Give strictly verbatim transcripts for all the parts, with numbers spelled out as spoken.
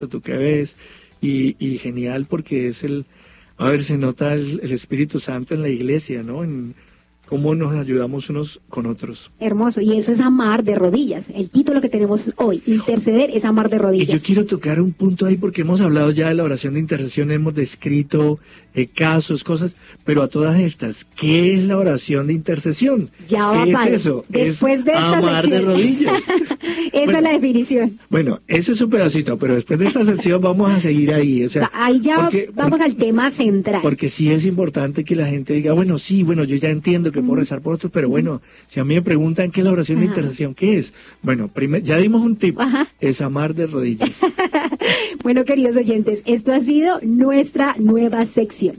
tú qué ves, y, y genial porque es el, a ver, se nota el, el Espíritu Santo en la iglesia, ¿no? En cómo nos ayudamos unos con otros. Hermoso, y eso es amar de rodillas. El título que tenemos hoy, interceder, es amar de rodillas. Y yo quiero tocar un punto ahí porque hemos hablado ya de la oración de intercesión, hemos descrito eh, casos, cosas, pero a todas estas, ¿qué es la oración de intercesión? Ya va, ¿Qué padre. es eso? Después es de esta amar sección. de rodillas. Esa bueno, es la definición. Bueno, ese es un pedacito, pero después de esta sección vamos a seguir ahí. O sea, ahí ya porque, vamos porque, al tema central. Porque sí es importante que la gente diga, bueno, sí, bueno, yo ya entiendo que puedo rezar por otros, pero bueno, si a mí me preguntan qué es la oración Ajá. de intercesión, ¿qué es? Bueno, primer, ya dimos un tip, Ajá. es amar de rodillas. Bueno, queridos oyentes, esto ha sido nuestra nueva sección.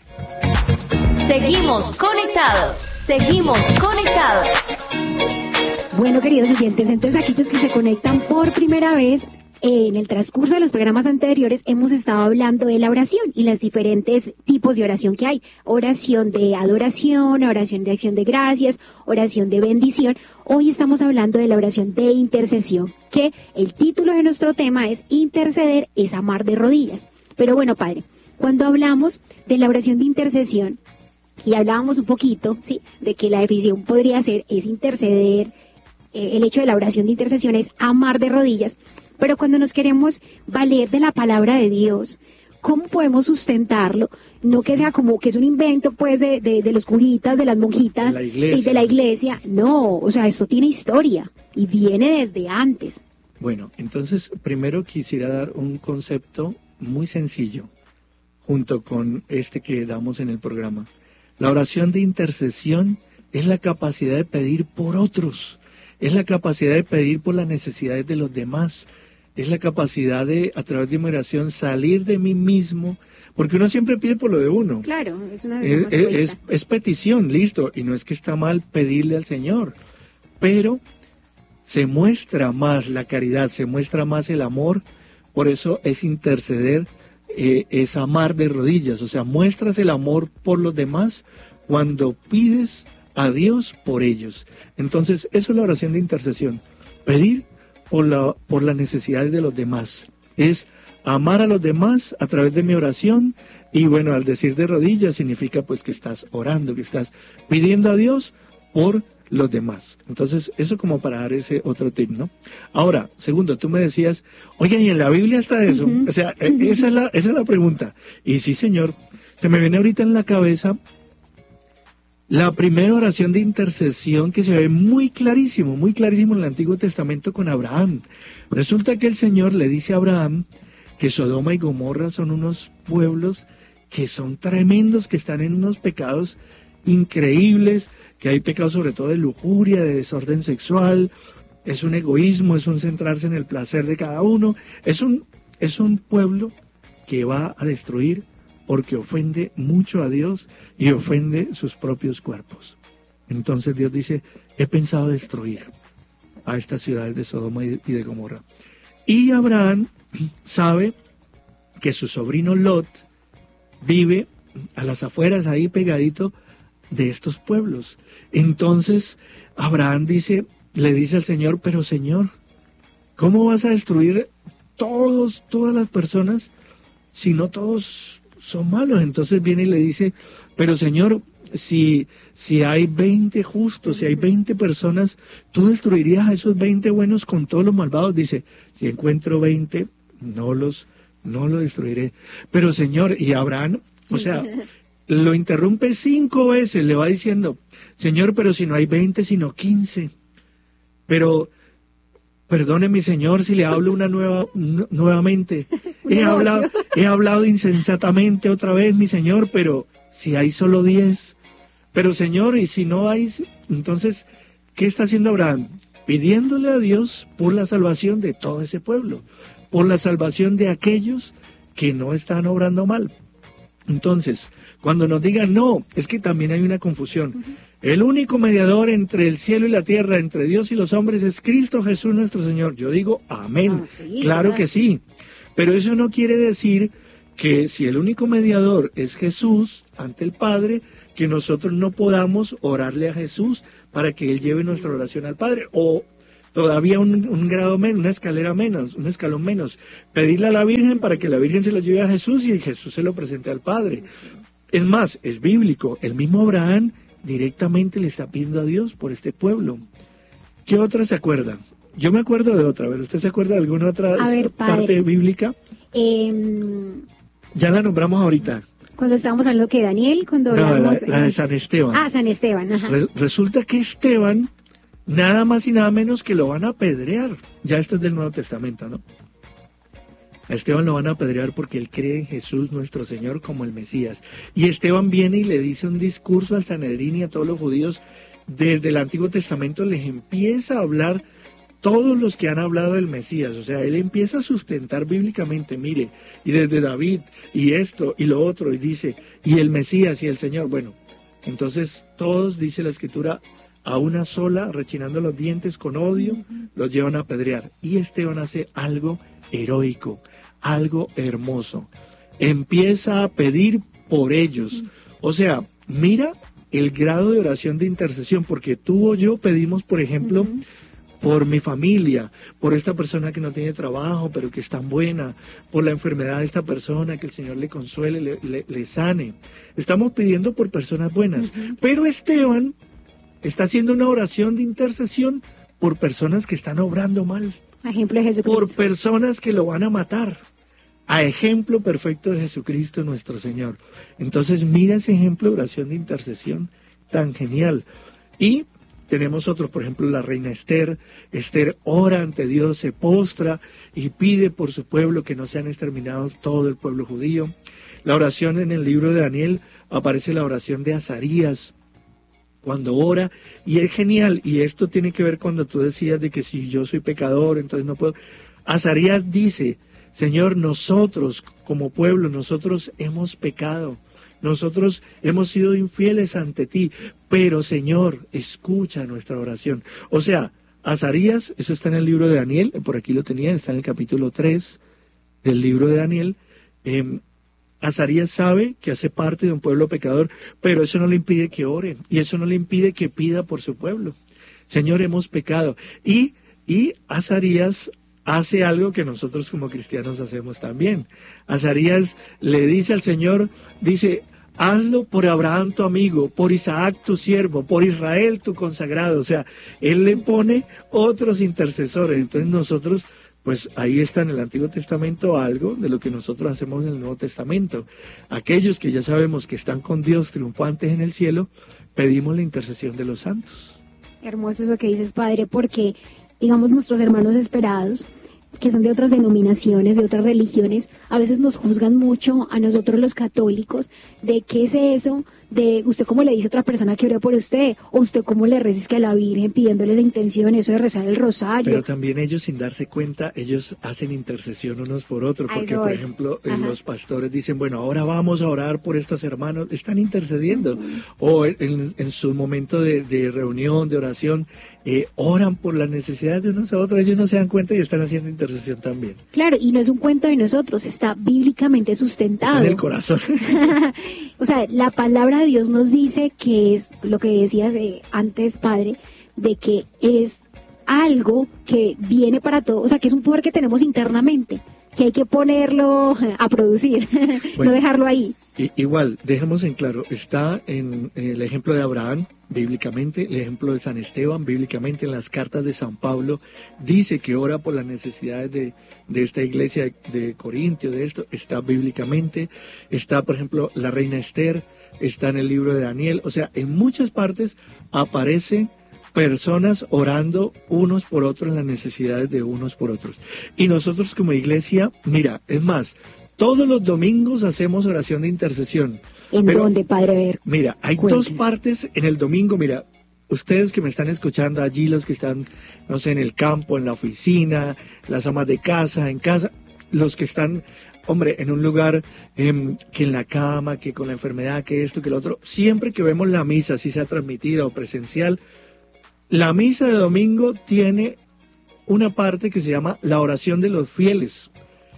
Seguimos conectados, seguimos conectados. Bueno, queridos oyentes, entonces aquí los que se conectan por primera vez, en el transcurso de los programas anteriores hemos estado hablando de la oración y los diferentes tipos de oración que hay. Oración de adoración, oración de acción de gracias, oración de bendición. Hoy estamos hablando de la oración de intercesión, que el título de nuestro tema es interceder es amar de rodillas. Pero bueno, padre, cuando hablamos de la oración de intercesión, y hablábamos un poquito, sí, de que la definición podría ser es interceder, eh, el hecho de la oración de intercesión es amar de rodillas. Pero cuando nos queremos valer de la palabra de Dios, ¿cómo podemos sustentarlo? No que sea como que es un invento pues de, de, de los curitas, de las monjitas de y de la iglesia. No, o sea, esto tiene historia y viene desde antes. Bueno, entonces primero quisiera dar un concepto muy sencillo junto con este que damos en el programa. La oración de intercesión es la capacidad de pedir por otros, es la capacidad de pedir por las necesidades de los demás. Es la capacidad de, a través de mi oración, salir de mí mismo, porque uno siempre pide por lo de uno. Claro, es una es, es, es, es petición, listo, y no es que está mal pedirle al Señor, pero se muestra más la caridad, se muestra más el amor, por eso es interceder, eh, es amar de rodillas, o sea, muestras el amor por los demás cuando pides a Dios por ellos. Entonces, eso es la oración de intercesión, pedir Por, la, por las necesidades de los demás. Es amar a los demás a través de mi oración y bueno, al decir de rodillas significa pues que estás orando, que estás pidiendo a Dios por los demás. Entonces, eso como para dar ese otro tip, ¿no? Ahora, segundo, tú me decías, oye, ¿y en la Biblia está eso? Uh-huh. O sea, uh-huh. esa es la, esa es la pregunta. Y sí, señor, se me viene ahorita en la cabeza la primera oración de intercesión que se ve muy clarísimo, muy clarísimo en el Antiguo Testamento con Abraham. Resulta que el Señor le dice a Abraham que Sodoma y Gomorra son unos pueblos que son tremendos, que están en unos pecados increíbles, que hay pecados sobre todo de lujuria, de desorden sexual, es un egoísmo, es un centrarse en el placer de cada uno, es un, es un pueblo que va a destruir porque ofende mucho a Dios y ofende sus propios cuerpos. Entonces Dios dice, he pensado destruir a estas ciudades de Sodoma y de Gomorra. Y Abraham sabe que su sobrino Lot vive a las afueras, ahí pegadito de estos pueblos. Entonces Abraham dice, le dice al Señor, pero Señor, ¿cómo vas a destruir todos, todas las personas si no todos son malos? Entonces viene y le dice, pero Señor, si, si hay veinte justos, si hay veinte personas, ¿tú destruirías a esos veinte buenos con todos los malvados? Dice, si encuentro veinte, no los, no los destruiré. Pero Señor, y Abraham, o sea, lo interrumpe cinco veces, le va diciendo, Señor, pero si no hay veinte, sino quince. Pero perdone mi Señor si le hablo una nueva nuevamente. He hablado, he hablado insensatamente otra vez, mi Señor, pero si hay solo diez. Pero Señor, y si no hay, entonces, ¿qué está haciendo Abraham? Pidiéndole a Dios por la salvación de todo ese pueblo, por la salvación de aquellos que no están obrando mal. Entonces, cuando nos digan no, es que también hay una confusión. Uh-huh. El único mediador entre el cielo y la tierra, entre Dios y los hombres, es Cristo Jesús nuestro Señor. Yo digo amén. Ah, sí, claro ¿verdad? Que sí. Pero eso no quiere decir que si el único mediador es Jesús ante el Padre, que nosotros no podamos orarle a Jesús para que Él lleve nuestra oración al Padre. O todavía un, un grado menos, una escalera menos, un escalón menos. Pedirle a la Virgen para que la Virgen se lo lleve a Jesús y Jesús se lo presente al Padre. Es más, es bíblico. El mismo Abraham directamente le está pidiendo a Dios por este pueblo. ¿Qué otra se acuerda? Yo me acuerdo de otra. A ver, ¿usted se acuerda de alguna otra a ver, parte bíblica? Eh, ya la nombramos ahorita. Cuando estábamos hablando que Daniel, cuando no, hablamos... La, la de San Esteban. Ah, San Esteban, ajá. Re- resulta que Esteban, nada más y nada menos que lo van a apedrear. Ya esto es del Nuevo Testamento, ¿no? A Esteban lo van a apedrear porque él cree en Jesús nuestro Señor como el Mesías. Y Esteban viene y le dice un discurso al Sanedrín y a todos los judíos. Desde el Antiguo Testamento les empieza a hablar todos los que han hablado del Mesías. O sea, él empieza a sustentar bíblicamente, mire, y desde David, y esto, y lo otro, y dice, y el Mesías, y el Señor. Bueno, entonces todos, dice la Escritura, a una sola, rechinando los dientes con odio, los llevan a apedrear. Y Esteban hace algo heroico, algo hermoso. Empieza a pedir por ellos. O sea, mira el grado de oración de intercesión, porque tú o yo pedimos, por ejemplo, uh-huh. por mi familia, por esta persona que no tiene trabajo, pero que es tan buena, por la enfermedad de esta persona, que el Señor le consuele, le, le, le sane. Estamos pidiendo por personas buenas. Uh-huh. Pero Esteban está haciendo una oración de intercesión por personas que están obrando mal. Ejemplo de Jesucristo. Por personas que lo van a matar. A ejemplo perfecto de Jesucristo nuestro Señor. Entonces mira ese ejemplo de oración de intercesión tan genial. Y tenemos otros, por ejemplo, la reina Esther. Esther ora ante Dios, se postra y pide por su pueblo que no sean exterminados todo el pueblo judío. La oración en el libro de Daniel, aparece la oración de Azarías, cuando ora, y es genial. Y esto tiene que ver cuando tú decías de que si yo soy pecador, entonces no puedo. Azarías dice, Señor, nosotros como pueblo, nosotros hemos pecado. Nosotros hemos sido infieles ante ti, pero Señor, escucha nuestra oración. O sea, Azarías, eso está en el libro de Daniel, por aquí lo tenía, está en el capítulo tres del libro de Daniel. Eh, Azarías sabe que hace parte de un pueblo pecador, pero eso no le impide que ore, y eso no le impide que pida por su pueblo. Señor, hemos pecado. Y, y Azarías hace algo que nosotros como cristianos hacemos también. Azarías le dice al Señor, dice, hazlo por Abraham tu amigo, por Isaac tu siervo, por Israel tu consagrado. O sea, él le pone otros intercesores. Entonces nosotros, pues ahí está en el Antiguo Testamento algo de lo que nosotros hacemos en el Nuevo Testamento. Aquellos que ya sabemos que están con Dios triunfantes en el cielo, pedimos la intercesión de los santos. Hermoso eso que dices, Padre, porque digamos nuestros hermanos esperados, que son de otras denominaciones, de otras religiones, a veces nos juzgan mucho a nosotros los católicos de qué es eso, de usted cómo le dice a otra persona que ore por usted, o usted cómo le resiste a la Virgen pidiéndole la intención, eso de rezar el rosario. Pero también ellos, sin darse cuenta, ellos hacen intercesión unos por otros, porque por ejemplo eh, los pastores dicen, bueno, ahora vamos a orar por estos hermanos, están intercediendo, uh-huh. o en, en su momento de, de reunión, de oración, eh, oran por las necesidades de unos a otros, ellos no se dan cuenta y están haciendo intercesión también. Claro, y no es un cuento de nosotros, está bíblicamente sustentado. Está en el corazón. O sea, la palabra de Dios nos dice que es lo que decías eh, antes, Padre, de que es algo que viene para todos, o sea, que es un poder que tenemos internamente, que hay que ponerlo a producir, bueno, no dejarlo ahí. Igual, dejemos en claro, está en, en el ejemplo de Abraham, bíblicamente, el ejemplo de San Esteban, bíblicamente, en las cartas de San Pablo, dice que ora por las necesidades de, de esta iglesia de, de Corintio, de esto, está bíblicamente, está, por ejemplo, la reina Esther, está en el libro de Daniel, o sea, en muchas partes aparecen personas orando unos por otros en las necesidades de unos por otros. Y nosotros como iglesia, mira, es más, todos los domingos hacemos oración de intercesión. ¿En Pero, dónde, Padre? A ver, mira, hay cuéntanos. dos partes en el domingo. Mira, ustedes que me están escuchando allí, los que están, no sé, en el campo, en la oficina, las amas de casa, en casa, los que están, hombre, en un lugar eh, que en la cama, que con la enfermedad, que esto, que lo otro. Siempre que vemos la misa, si sea transmitida o presencial, la misa de domingo tiene una parte que se llama la oración de los fieles.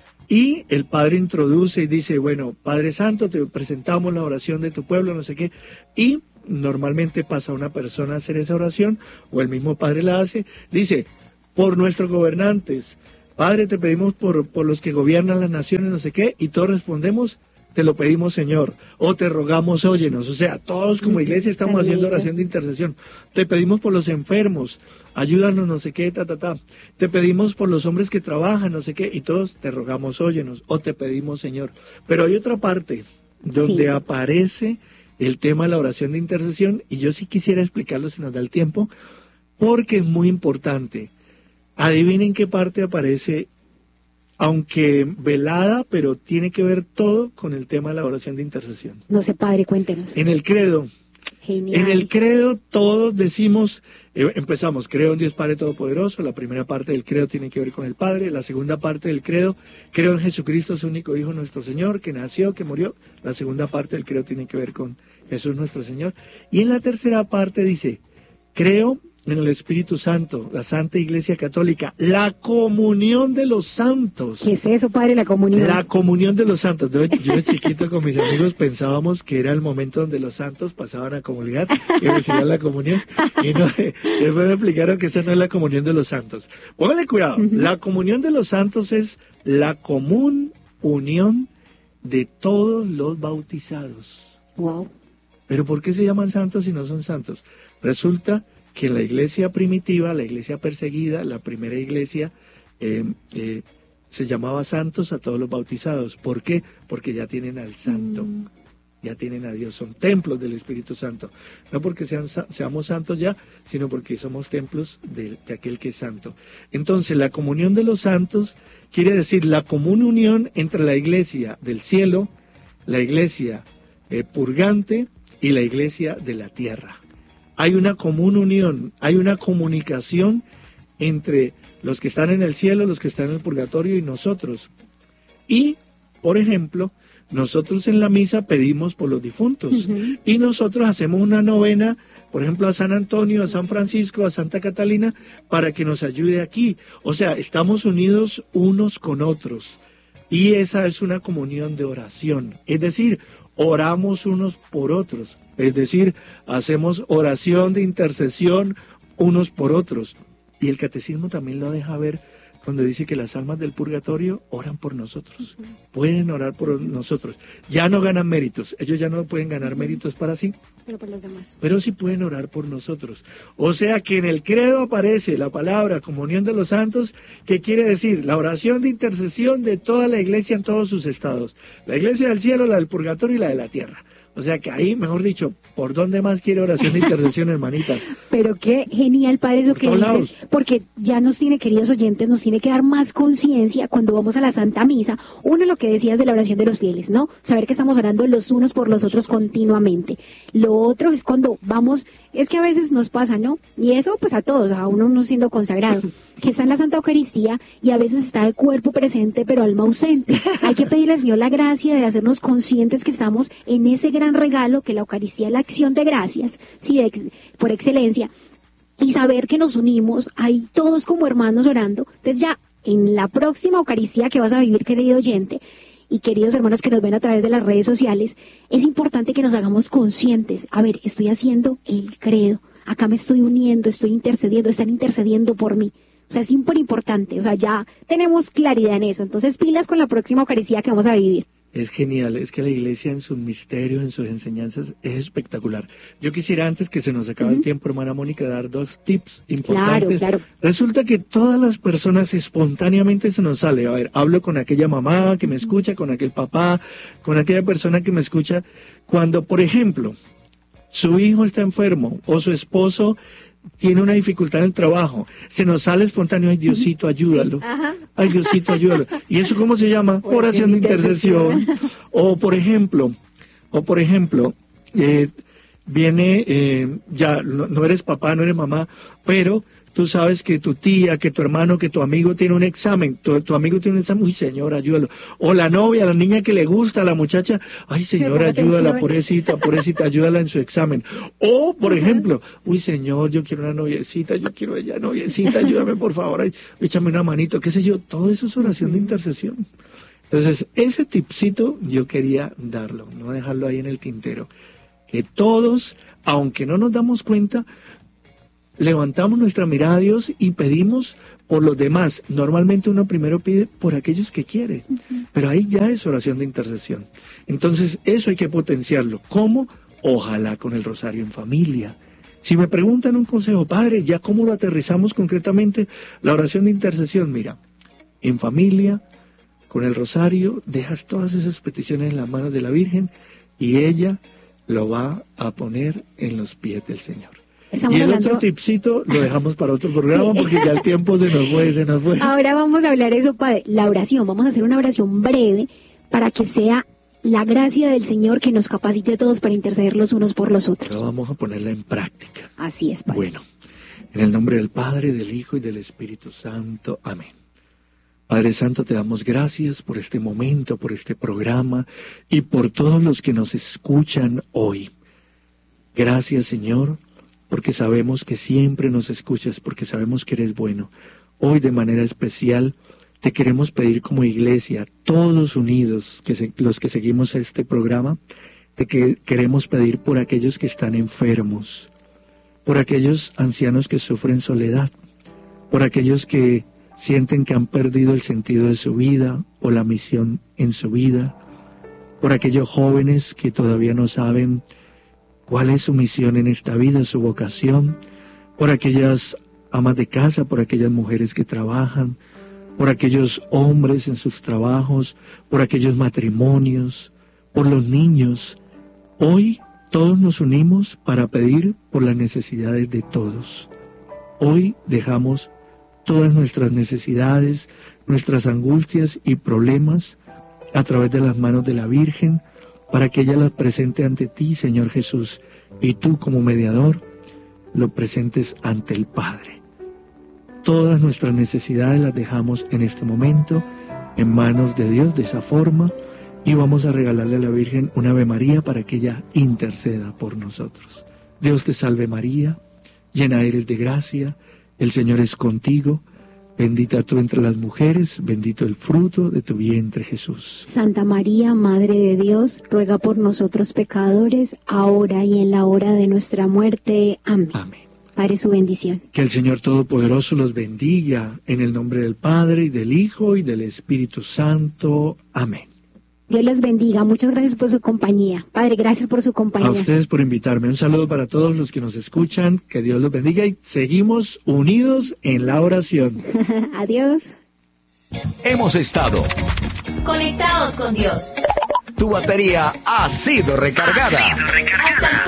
Y el Padre introduce y dice, bueno, Padre Santo, te presentamos la oración de tu pueblo, no sé qué. Y normalmente pasa una persona a hacer esa oración, o el mismo Padre la hace, dice, por nuestros gobernantes. Padre, te pedimos por, por los que gobiernan las naciones, no sé qué, y todos respondemos, te lo pedimos, Señor, o te rogamos, óyenos. O sea, todos como iglesia estamos haciendo oración de intercesión. Te pedimos por los enfermos, ayúdanos, no sé qué, ta, ta, ta. Te pedimos por los hombres que trabajan, no sé qué, y todos te rogamos, óyenos, o te pedimos, Señor. Pero hay otra parte donde sí aparece el tema de la oración de intercesión, y yo sí quisiera explicarlo si nos da el tiempo, porque es muy importante. Adivinen qué parte aparece, aunque velada, pero tiene que ver todo con el tema de la oración de intercesión. No sé, padre, cuéntenos. En el credo. Genial. En el credo todos decimos, eh, empezamos, creo en Dios Padre Todopoderoso, la primera parte del credo tiene que ver con el Padre, la segunda parte del credo, creo en Jesucristo, su único Hijo nuestro Señor, que nació, que murió, la segunda parte del credo tiene que ver con Jesús nuestro Señor, y en la tercera parte dice, creo en el Espíritu Santo, la Santa Iglesia Católica, la comunión de los santos. ¿Qué es eso, padre, la comunión? La comunión de los santos. Yo, yo de chiquito con mis amigos pensábamos que era el momento donde los santos pasaban a comulgar y recibían la comunión. Y no, después me explicaron que esa no es la comunión de los santos. Póngale cuidado, uh-huh. La comunión de los santos es la común unión de todos los bautizados. Wow. ¿Pero por qué se llaman santos si no son santos? Resulta que en la iglesia primitiva, la iglesia perseguida, la primera iglesia, eh, eh, se llamaba santos a todos los bautizados. ¿Por qué? Porque ya tienen al santo, mm. ya tienen a Dios, son templos del Espíritu Santo. No porque sean, seamos santos ya, sino porque somos templos de, de aquel que es santo. Entonces, la comunión de los santos quiere decir la común unión entre la iglesia del cielo, la iglesia eh, purgante y la iglesia de la tierra. Hay una común unión, hay una comunicación entre los que están en el cielo, los que están en el purgatorio y nosotros. Y, por ejemplo, nosotros en la misa pedimos por los difuntos. Uh-huh. Y nosotros hacemos una novena, por ejemplo, a San Antonio, a San Francisco, a Santa Catalina, para que nos ayude aquí. O sea, estamos unidos unos con otros. Y esa es una comunión de oración. Es decir, oramos unos por otros. Es decir, hacemos oración de intercesión unos por otros. Y el catecismo también lo deja ver cuando dice que las almas del purgatorio oran por nosotros. Uh-huh. Pueden orar por nosotros. Ya no ganan méritos. Ellos ya no pueden ganar uh-huh. méritos para sí. Pero por los demás. Pero sí pueden orar por nosotros. O sea que en el credo aparece la palabra comunión de los santos, que quiere decir la oración de intercesión de toda la iglesia en todos sus estados. La iglesia del cielo, la del purgatorio y la de la tierra. O sea que ahí, mejor dicho, ¿por dónde más quiere oración de intercesión, hermanita? Pero qué genial, padre, eso Por que todos dices, lados. Porque ya nos tiene, queridos oyentes, nos tiene que dar más conciencia cuando vamos a la Santa Misa. Uno, lo que decías de la oración de los fieles, ¿no? Saber que estamos orando los unos por los otros continuamente. Lo otro es cuando vamos, es que a veces nos pasa, ¿no? Y eso, pues a todos, a uno no siendo consagrado, que está en la Santa Eucaristía y a veces está el cuerpo presente, pero alma ausente. Hay que pedirle al Señor la gracia de hacernos conscientes que estamos en ese gran regalo que la Eucaristía es la acción de gracias, sí, de ex, por excelencia, y saber que nos unimos ahí todos como hermanos orando. Entonces ya en la próxima Eucaristía que vas a vivir, querido oyente, y queridos hermanos que nos ven a través de las redes sociales, es importante que nos hagamos conscientes. A ver, estoy haciendo el credo, acá me estoy uniendo, estoy intercediendo, están intercediendo por mí. O sea, es súper importante, o sea, ya tenemos claridad en eso. Entonces, pilas con la próxima Eucaristía que vamos a vivir. Es genial, es que la iglesia en sus misterios, en sus enseñanzas, es espectacular. Yo quisiera, antes que se nos acabe uh-huh. el tiempo, hermana Mónica, dar dos tips importantes. Claro, claro. Resulta que todas las personas espontáneamente se nos sale. A ver, hablo con aquella mamá que me escucha, con aquel papá, con aquella persona que me escucha. Cuando, por ejemplo, su hijo está enfermo o su esposo tiene una dificultad en el trabajo, se nos sale espontáneo, ay Diosito, ayúdalo, sí, ay Diosito, ayúdalo. ¿Y eso cómo se llama? Oración, Oración de intercesión. O por ejemplo, o por ejemplo, eh, viene, eh, ya no, no eres papá, no eres mamá, pero tú sabes que tu tía, que tu hermano, que tu amigo tiene un examen, tu, tu amigo tiene un examen, uy señor, ayúdalo. O la novia, la niña que le gusta, la muchacha, ay señor, ayúdala, pobrecita, pobrecita, ayúdala en su examen. O, por uh-huh. ejemplo, uy señor, yo quiero una noviecita, yo quiero ella, noviecita, ayúdame por favor, ay, échame una manito, qué sé yo, todo eso es oración uh-huh. de intercesión. Entonces, ese tipcito yo quería darlo, no dejarlo ahí en el tintero. Que todos, aunque no nos damos cuenta, levantamos nuestra mirada a Dios y pedimos por los demás. Normalmente uno primero pide por aquellos que quiere, uh-huh. pero ahí ya es oración de intercesión. Entonces eso hay que potenciarlo. ¿Cómo? Ojalá con el rosario en familia. Si me preguntan un consejo, padre, ¿ya cómo lo aterrizamos concretamente? La oración de intercesión, mira, en familia, con el rosario, dejas todas esas peticiones en las manos de la Virgen y ella lo va a poner en los pies del Señor. Estamos y el hablando... otro tipcito lo dejamos para otro programa sí. porque ya el tiempo se nos fue, se nos fue. Ahora vamos a hablar eso, padre, la oración. Vamos a hacer una oración breve para que sea la gracia del Señor que nos capacite a todos para interceder los unos por los otros. Pero vamos a ponerla en práctica. Así es, padre. Bueno, en el nombre del Padre, del Hijo y del Espíritu Santo. Amén. Padre Santo, te damos gracias por este momento, por este programa y por todos los que nos escuchan hoy. Gracias, Señor, porque sabemos que siempre nos escuchas, porque sabemos que eres bueno. Hoy, de manera especial, te queremos pedir como iglesia, todos unidos, que se, los que seguimos este programa, te que, queremos pedir por aquellos que están enfermos, por aquellos ancianos que sufren soledad, por aquellos que sienten que han perdido el sentido de su vida o la misión en su vida, por aquellos jóvenes que todavía no saben cuál es su misión en esta vida, su vocación, por aquellas amas de casa, por aquellas mujeres que trabajan, por aquellos hombres en sus trabajos, por aquellos matrimonios, por los niños. Hoy todos nos unimos para pedir por las necesidades de todos. Hoy dejamos todas nuestras necesidades, nuestras angustias y problemas a través de las manos de la Virgen, para que ella las presente ante ti, Señor Jesús, y tú como mediador lo presentes ante el Padre. Todas nuestras necesidades las dejamos en este momento en manos de Dios de esa forma, y vamos a regalarle a la Virgen una Ave María para que ella interceda por nosotros. Dios te salve María, llena eres de gracia, el Señor es contigo, bendita tú entre las mujeres, bendito el fruto de tu vientre Jesús. Santa María, Madre de Dios, ruega por nosotros pecadores, ahora y en la hora de nuestra muerte. Amén. Amén. Padre, su bendición. Que el Señor Todopoderoso los bendiga, en el nombre del Padre, y del Hijo, y del Espíritu Santo. Amén. Dios les bendiga. Muchas gracias por su compañía. Padre, gracias por su compañía. A ustedes por invitarme. Un saludo para todos los que nos escuchan. Que Dios los bendiga y seguimos unidos en la oración. Adiós. Hemos estado conectados con Dios. Tu batería ha sido recargada. Ha sido recargada. Hasta el